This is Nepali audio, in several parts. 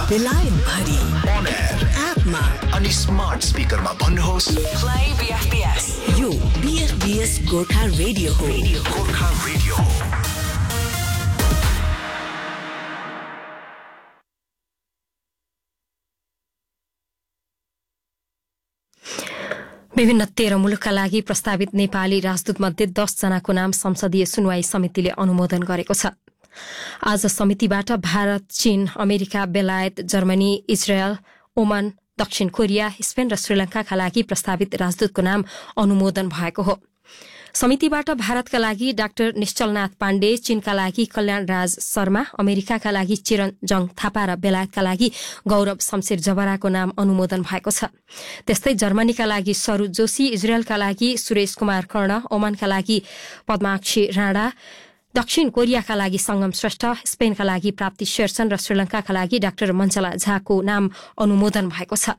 बेलायत भरि on air एपमा अनि स्मार्ट स्पिकरमा भन्नुहोस् प्ले बीएफबीएस। यो बीएफबीएस गोर्खा रेडियो हो। गोर्खा रेडियो हो। विभिन्न 13 मुलुकका लागि प्रस्तावित नेपाली राजदूत मध्ये 10 जनाको नाम संसदीय सुनवाई समितिले अनुमोदन गरेको छ। आज समितिबाट भारत, चीन, अमेरिका, बेलायत, जर्मनी, इजरायल, ओमान, दक्षिण कोरिया, स्पेन र श्रीलंकाका लागि प्रस्तावित राजदूतको नाम अनुमोदन भएको हो। समितिबाट भारतका लागि डाक्टर निश्चलनाथ पाण्डे, चीनका लागि कल्याण राज शर्मा, अमेरिकाका लागि चिरञ्जङ थापा र बेलायतका लागि गौरव शमशेर जबराको नाम अनुमोदन भएको छ। त्यस्तै जर्मनीका लागि सरू जोशी, इजरायलका लागि सुरेश कुमार कर्ण, ओमानका लागि पद्माक्षी राणा, दक्षिण कोरियाका लागि संगम श्रेष्ठ, स्पेनका लागि प्राप्ति शेरसन र श्रीलंकाका लागि डाक्टर मञ्चला झाको नाम अनुमोदन भएको छ।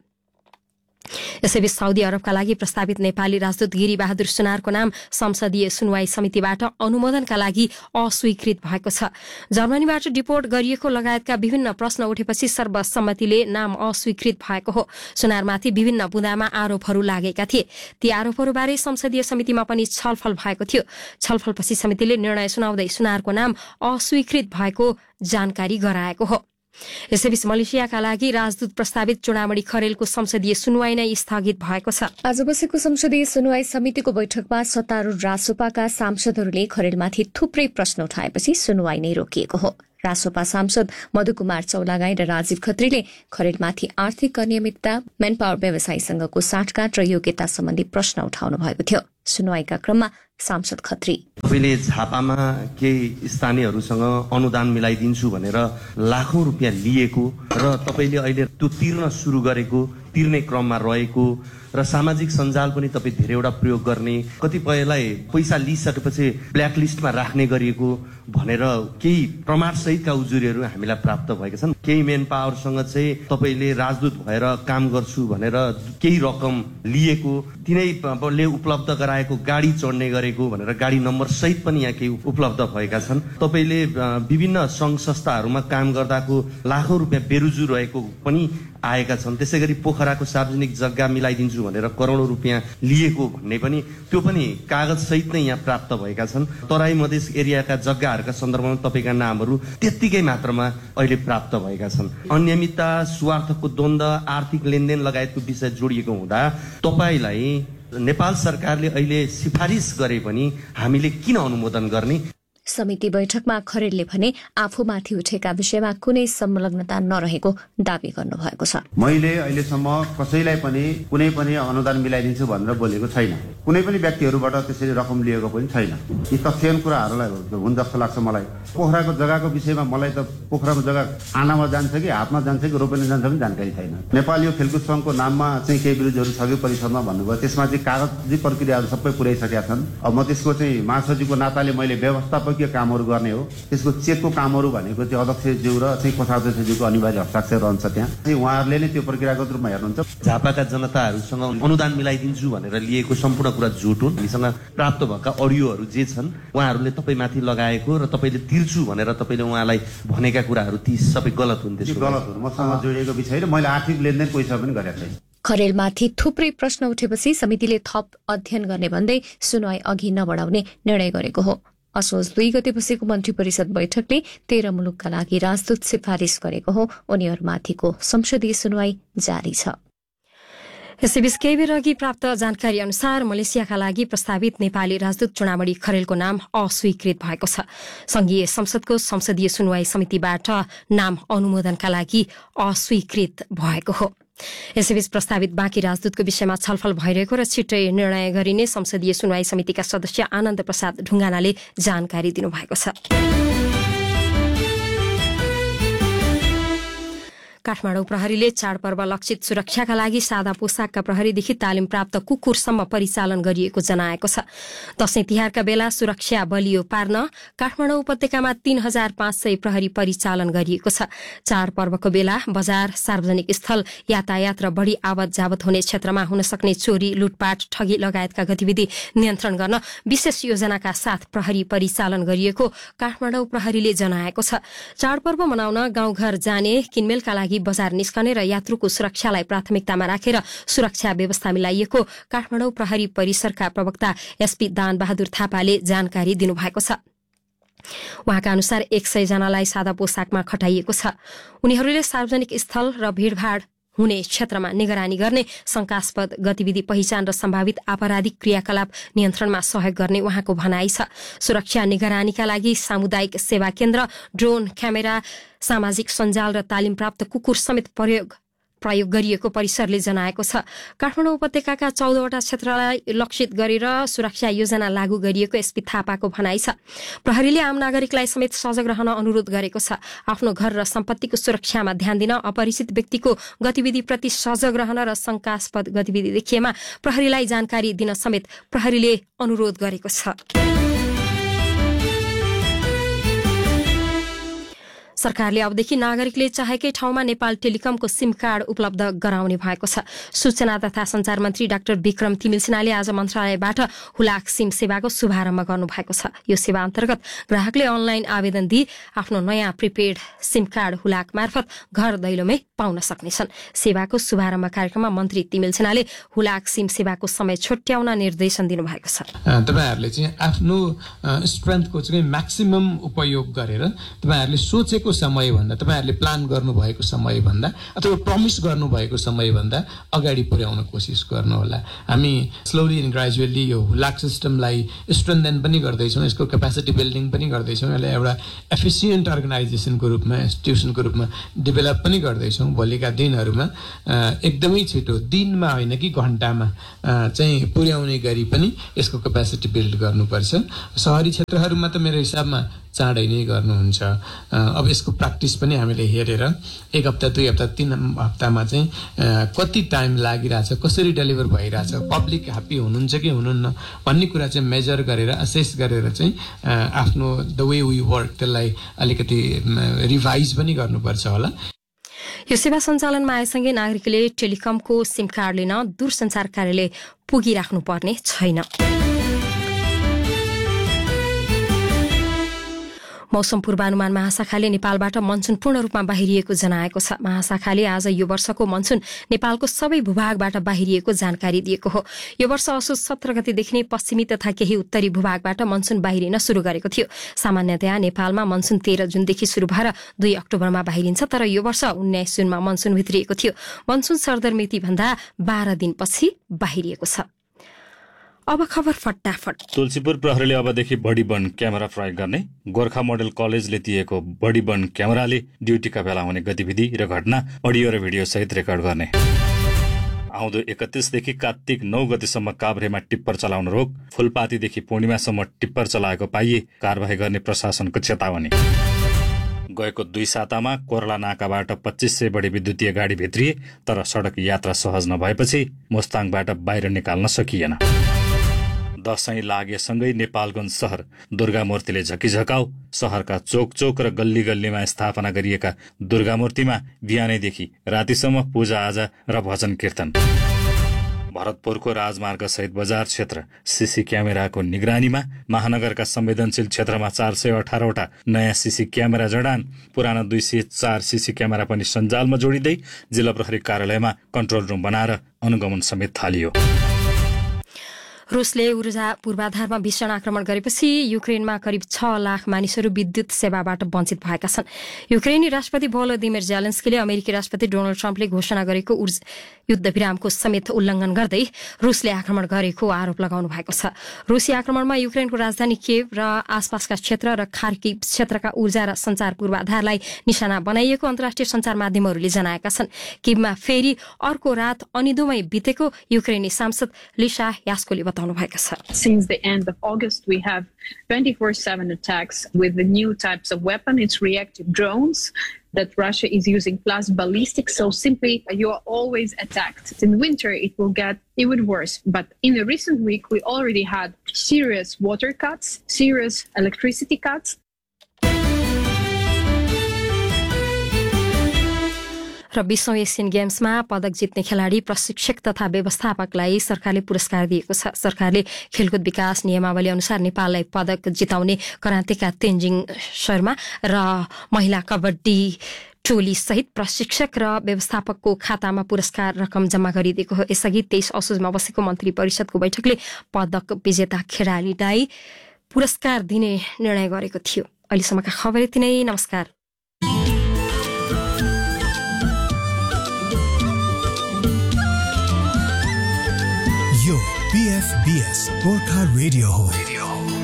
यसैबीच साउदी अरबका लागि प्रस्तावित नेपाली राजदूत गिरी बहादुर सुनारको नाम संसदीय सुनवाई समितिबाट अनुमोदनका लागि अस्वीकृत भएको छ। जर्मनीबाट डिपोर्ट गरिएको लगायतका विभिन्न प्रश्न उठेपछि सर्वसम्मतिले नाम अस्वीकृत भएको हो। सुनारमाथि विभिन्न बुँदामा आरोपहरू लागेका थिए। ती आरोपहरूबारे संसदीय समितिमा पनि छलफल भएको थियो। छलफलपछि समितिले निर्णय सुनाउँदै सुनारको नाम अस्वीकृत भएको जानकारी गराएको हो। यसैबीच मलेसियाका लागि राजदूत प्रस्तावित चुडामणि खरेलको संसदीय सुनवाई नै स्थगित भएको छ। आज बसेको संसदीय सुनवाई समितिको बैठकमा सत्तारूढ रासोपाका सांसदहरूले खरेलमाथि थुप्रै प्रश्न उठाएपछि सुनवाई नै रोकिएको हो। रासोपा सांसद मधुकुमार चौलागाई र राजीव खत्रीले खरेलमाथि आर्थिक अनियमितता, म्यानपावर व्यवसायीसँगको साँठगाँठ र योग्यता सम्बन्धी प्रश्न उठाउनु भएको थियो। सुनवाईका क्रममा सांसद खत्री तपाईँले झापामा केही स्थानीयहरूसँग अनुदान मिलाइदिन्छु भनेर लाखौं रुपियाँ लिएको र तपाईँले अहिले त्यो तिर्न सुरु गरेको, तिर्ने क्रममा रहेको र सामाजिक सञ्जाल पनि तपाईँ धेरैवटा प्रयोग गर्ने, कतिपयलाई पैसा लिइसकेपछि ब्ल्याकलिस्टमा राख्ने गरिएको भनेर केही प्रमाणसहितका उजुरीहरू हामीलाई प्राप्त भएका छन्। केही मेन पावरसँग चाहिँ तपाईँले राजदूत भएर काम गर्छु भनेर केही रकम लिएको, तिनैले उपलब्ध गराएको गाडी चढ्ने गरेको भनेर गाडी नम्बर सहित पनि यहाँ केही उपलब्ध भएका छन्। तपाईँले विभिन्न सङ्घ संस्थाहरूमा काम गर्दाको लाखौं रुपियाँ बेरुजु रहेको पनि आएका छन्। त्यसै गरी पोखराको सार्वजनिक जग्गा मिलाइदिन्छु भनेर करोडौं रुपियाँ लिएको भन्ने पनि त्यो पनि कागज सहित नै यहाँ प्राप्त भएका छन्। तराई मधेस एरियाका जग्गाहरूका सन्दर्भमा तपाईँका नामहरू त्यत्तिकै मात्रामा अहिले प्राप्त भएका छन्। अनियमितता, स्वार्थको द्वन्द्व, आर्थिक लेनदेन लगायतको विषय जोडिएको हुँदा तपाईँलाई नेपाल सरकारले अहिले सिफारिस गरे पनि हामीले किन अनुमोदन गर्ने? समिति बैठकमा खरेलले भने आफूमाथि उठेका विषयमा कुनै संलग्नता नरहेको दावी गर्नुभएको छ। मैले अहिलेसम्म कसैलाई पनि कुनै पनि अनुदान मिलाइदिन्छु भनेर बोलेको छैन। कुनै पनि व्यक्तिहरूबाट त्यसरी रकम लिएको पनि छैन। यी तथ्यहीन कुराहरूलाई हुन् जस्तो लाग्छ मलाई। पोखराको जग्गाको विषयमा मलाई त पोखराको जग्गा आनामा जान्छ कि हातमा जान्छ कि रोपेन जान्छ पनि जानकारी छैन। नेपाल यो खेलकुद सङ्घको नाममा चाहिँ केही विरोधीहरू छ कि परिषदमा भन्नुभयो, त्यसमा चाहिँ कागजी प्रक्रियाहरू सबै पुर्याइसकेका छन्। अब म त्यसको चाहिँ महासचिवको नाताले मैले व्यवस्थापकीय कामहरू गर्ने हो। त्यसको चेकको कामहरू भनेको चाहिँ अध्यक्षज्यू र चाहिँ कोषाध्यक्षज्यूको अनिवार्य हस्ताक्षर रहन्छ। त्यहाँ उहाँहरूले नै त्यो प्रक्रियागत रूपमा हेर्नुहुन्छ। झापाका जनताहरूसँग अनुदान मिलाइदिन्छु भनेर लिएको सम्पूर्ण कुरा झुट हुन्। हामीसँग प्राप्त भएका अडियोहरू जे छन् उहाँहरूले तपाईँमाथि लगाएको र तपाईँले तिर्छु भनेर तपाईँले उहाँलाई भनेका कुराहरू ती सबै गलत हुन्। त्यसको गलत हुन्, मसँग जोडिएको विषय र मैले आर्थिक लेनदेन पैसा पनि गरेको छैन। खरेलमाथि थुप्रै प्रश्न उठेपछि समितिले थप अध्ययन गर्ने भन्दै सुनवाई अघि नबढाउने निर्णय गरेको हो। असोज 2 गते बसेको मन्त्री परिषद बैठकले 13 मुलुकका लागि राजदूत सिफारिस गरेको हो। उनीहरूमाथिको संसदीय सुनवाई जारी छ। यसैबीच केही बेर अघि प्राप्त जानकारी अनुसार मलेसियाका लागि प्रस्तावित नेपाली राजदूत चुडामणि खरेलको नाम अस्वीकृत भएको छ। संघीय संसदको संसदीय सुनवाई समितिबाट नाम अनुमोदनका लागि अस्वीकृत भएको हो। यसैबीच प्रस्तावित बाँकी राजदूतको विषयमा छलफल भइरहेको र छिट्टै निर्णय गरिने संसदीय सुनवाई समितिका सदस्य आनन्द प्रसाद ढुङ्गानाले जानकारी दिनुभएको छ। काठमाडौँ प्रहरीले चाडपर्व लक्षित सुरक्षाका लागि सादा पोसाकका प्रहरीदेखि तालिम प्राप्त कुकुरसम्म परिचालन गरिएको जनाएको छ। दशैं तिहारका बेला सुरक्षा बलियो पार्न काठमाडौँ उपत्यकामा 3500 प्रहरी परिचालन गरिएको छ। चाडपर्वको बेला बजार, सार्वजनिक स्थल, यातायात र बढ़ी आवत जावत हुने क्षेत्रमा हुन सक्ने चोरी, लुटपाट, ठगी लगायतका गतिविधि नियन्त्रण गर्न विशेष योजनाका साथ प्रहरी परिचालन गरिएको काठमाडौँ प्रहरीले जनाएको छ। चाडपर्व मनाउन गाउँघर जाने, किनमेलका लागि बजार निस्कने र यात्रुको सुरक्षालाई प्राथमिकतामा राखेर सुरक्षा व्यवस्था मिलाइएको काठमाडौँ प्रहरी परिसरका प्रवक्ता एसपी दान बहादुर थापाले जानकारी दिनुभएको छ। उहाँका अनुसार 100 जनालाई सादा पोसाकमा खटाइएको छ। उनीहरूले सार्वजनिक स्थल र भीड़भाड़ हुने क्षेत्रमा निगरानी गर्ने, शंकास्पद गतिविधि पहिचान र सम्भावित आपराधिक क्रियाकलाप नियन्त्रणमा सहयोग गर्ने उहाँको भनाइ छ। सुरक्षा निगरानीका लागि सामुदायिक सेवा केन्द्र, ड्रोन, क्यामेरा, सामाजिक सञ्जाल र तालिम प्राप्त कुकुर समेत प्रयोग गरिएको परिसरले जनाएको छ। काठमाडौँ उपत्यकाका 14वटा क्षेत्रलाई लक्षित गरेर सुरक्षा योजना लागू गरिएको एसपी थापाको भनाइ छ। प्रहरीले आम नागरिकलाई समेत सजग रहन अनुरोध गरेको छ। आफ्नो घर र सम्पत्तिको सुरक्षामा ध्यान दिन, अपरिचित व्यक्तिको गतिविधिप्रति सजग रहन र शंकास्पद गतिविधि देखिएमा प्रहरीलाई जानकारी दिन समेत प्रहरीले अनुरोध गरेको छ। सरकारले अबदेखि नागरिकले चाहेकै ठाउँमा नेपाल टेलिकमको सिम कार्ड उपलब्ध गराउने भएको छ। सूचना तथा संचार मन्त्री डाक्टर विक्रम तिमिल सिन्हाले आज मन्त्रालयबाट हुलाक सिम सेवाको शुभारम्भ गर्नुभएको छ। यो सेवा अन्तर्गत ग्राहकले अनलाइन आवेदन दिई आफ्नो नयाँ प्रिपेड सिम कार्ड हुलाक मार्फत घर दैलोमै पाउन सक्नेछन्। सेवाको शुभारम्भ कार्यक्रममा मन्त्री तिमिल सिन्हाले हुलाक सिम सेवाको समय छुट्याउन निर्देशन दिनुभएको छ। तपाईहरुले चाहिँ आफ्नो स्ट्रेन्थको चाहिँ म्याक्सिमम उपयोग गरेर तपाईहरुले सोचेको समयभन्दा, तपाईहरुले प्लान गर्नुभएको समयभन्दा अथवा प्रमिस गर्नुभएको समयभन्दा अगाडि पुर्याउन कोसिस गर्नुहोला। हामी स्लोली एन्ड ग्रेजुअली यो हुलाक सिस्टमलाई स्ट्रेन्थेन पनि गर्दैछौँ, यसको क्यापेसिटी बिल्डिङ पनि गर्दैछौँ, यसलाई एउटा एफिसिएन्ट अर्गनाइजेसनको रूपमा, इन्स्टिट्युसनको रूपमा डेभलप पनि गर्दैछौँ। भोलिका दिनहरूमा एकदमै छिटो, दिनमा होइन कि घण्टामा चाहिँ पुर्याउने गरी पनि यसको क्यापेसिटी बिल्ड गर्नुपर्छ। शहरी क्षेत्रहरूमा त मेरो हिसाबमा चाँडै नै गर्नुहुन्छ। अब यसको प्र्याक्टिस पनि हामीले हेरेर 1 हप्ता, 2 हप्ता, 3 हप्तामा चाहिँ कति टाइम लागिरहेछ, कसरी डेलिभर भइरहेछ, पब्लिक ह्याप्पी हुनुहुन्छ कि हुनुहुन्न भन्ने कुरा चाहिँ मेजर गरेर, असेस गरेर चाहिँ आफ्नो द वे वी वर्क त्यसलाई अलिकति रिभाइज पनि गर्नुपर्छ होला। यो सेवा सञ्चालनमा आएसँगै नागरिकले टेलिकमको सिम कार्ड लिन दूरसञ्चार कार्यालय पुगिराख्नु पर्ने छैन। मौसम पूर्वानुमान महाशाखाले नेपालबाट मनसुन पूर्ण रूपमा बाहिरिएको जनाएको छ। महाशाखाले आज यो वर्षको मनसुन नेपालको सबै भूभागबाट बाहिरिएको जानकारी दिएको हो। यो वर्ष असोज 17 गतेदेखि नै पश्चिमी तथा केही उत्तरी भूभागबाट मनसुन बाहिरिन शुरू गरेको थियो। सामान्यतया नेपालमा मनसुन 13 जुनदेखि शुरू भएर 2 अक्टोबरमा बाहिरिन्छ, तर यो वर्ष 19 जुनमा मनसुन भित्रिएको थियो। मनसुन सरदरमिति भन्दा 12 दिनपछि बाहिरिएको छ। अब खबर फटाफट। तुलसीपुर प्रहरीले अबदेखि बडी बर्न क्यामेरा प्रयोग गर्ने, गोर्खा मोडल कलेजले दिएको बडी बर्न क्यामेराले ड्युटीका बेला हुने गतिविधि र घटना अडियो र भिडियो सहित रेकर्ड गर्ने। आउँदो 31 देखि कार्तिक 9 गतेसम्म काभ्रेमा टिप्पर चलाउन रोक, फुलपातीदेखि पूर्णिमासम्म टिप्पर चलाएको पाइए कारबाही गर्ने प्रशासनको चेतावनी। गएको 2 सातामा कोर्ला नाकाबाट 2500 बढी विद्युतीय गाडी भित्रिए, तर सडक यात्रा सहज नभएपछि मुस्ताङबाट बाहिर निकाल्न सकिएन। दशैं लागेसँगै नेपालगञ्ज शहर दुर्गामूर्तिले झकिझकाउ। शहरका चोक चोक र गल्ली गल्लीमा स्थापना गरिएका दुर्गामूर्तिमा बिहानैदेखि रातिसम्म पूजाआजा र भजन कीर्तन। भरतपुरको राजमार्ग सहित बजार क्षेत्र सीसी क्यामेराको निगरानीमा। महानगरका संवेदनशील क्षेत्रमा 418वटा नयाँ सीसी क्यामेरा जडान। पुराना 204 सीसी क्यामेरा पनि सञ्जालमा जोडिँदै जिल्ला प्रहरी कार्यालयमा कन्ट्रोल रुम बनाएर अनुगमन समेत थालियो। रुसले ऊर्जा पूर्वाधारमा भीषण आक्रमण गरेपछि युक्रेनमा करिब 6 लाख मानिसहरू विद्युत सेवाबाट वञ्चित भएका छन्। युक्रेनी राष्ट्रपति भोलोदिमिर जेलेन्स्कीले अमेरिकी राष्ट्रपति डोनाल्ड ट्रम्पले घोषणा गरेको युद्धविरामको समेत उल्लङ्घन गर्दै रुसले आक्रमण गरेको आरोप लगाउनु भएको छ। रुसी आक्रमणमा युक्रेनको राजधानी किएभ र आसपासका क्षेत्र र खार्किभ क्षेत्रका ऊर्जा र सञ्चार पूर्वाधारलाई निशाना बनाइएको अन्तर्राष्ट्रिय सञ्चार माध्यमहरूले जनाएका छन्। किभमा फेरि अर्को रात अनिदोमै बितेको युक्रेनी सांसद लिसा यास्कोले बताउनु भएको छ। Since the end of August, we have 24/7 attacks with the new types of weapon. It's reactive drones that Russia is using, plus ballistic. So simply, you are always attacked. In winter, it will get even worse. But in the recent week, we already had serious water cuts, serious electricity cuts. र 20औं एसियन गेम्समा पदक जित्ने खेलाडी, प्रशिक्षक तथा व्यवस्थापकलाई सरकारले पुरस्कार दिएको छ। सरकारले खेलकुद विकास नियमावली अनुसार नेपाललाई पदक जिताउने करातेका तेन्जिङ शर्मा र महिला कबड्डी टोली सहित प्रशिक्षक र व्यवस्थापकको खातामा पुरस्कार रकम जम्मा गरिदिएको हो। यसअघि 23 असोजमा बसेको मन्त्री परिषदको बैठकले पदक विजेता खेलाडीलाई पुरस्कार दिने निर्णय गरेको थियो। अहिलेसम्मका खबर यति नै। नमस्कार। यो PFBS गोर्खा रेडियो हो।